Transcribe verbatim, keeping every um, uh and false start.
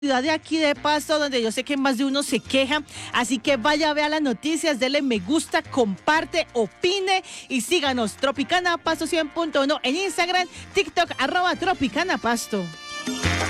ciudad de aquí de Pasto, donde yo sé que más de uno se queja, así que vaya a ver las noticias, dele me gusta, comparte, opine y síganos, Tropicana Pasto cien punto uno en Instagram, TikTok, arroba Tropicana Pasto.